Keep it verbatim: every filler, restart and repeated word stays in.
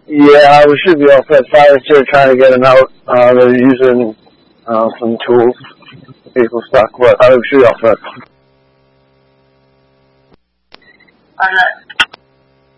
Yeah, we should be all set. Fire's still trying to get them out. Uh, they're using uh, some tools, vehicle stock, but I should be all set. Alright.